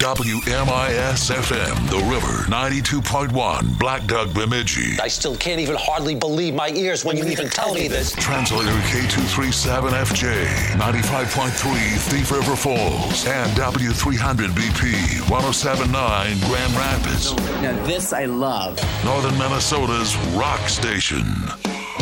WMIS FM, The River, 92.1, Black Duck, Bemidji. I still can't even hardly believe my ears when you even tell me this. Translator K237FJ, 95.3 Thief River Falls, and W300BP, 107.9 Grand Rapids. Now this I love. Northern Minnesota's rock station.